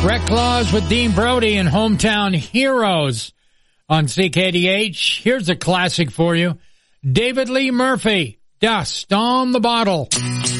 Brett Claus with Dean Brody and Hometown Heroes on CKDH. Here's a classic for you. David Lee Murphy, Dust on the Bottle.